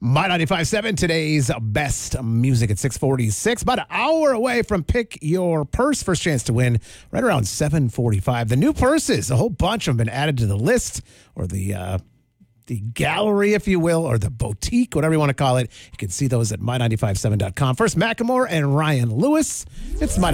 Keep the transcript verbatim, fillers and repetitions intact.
My ninety-five point seven, today's best music at six forty-six. About an hour away from Pick Your Purse. First chance to win right around seven forty-five. The new purses, a whole bunch of them been added to the list or the uh, the gallery, if you will, or the boutique, whatever you want to call it. You can see those at my ninety-five point seven dot com. First, Macklemore and Ryan Lewis. It's my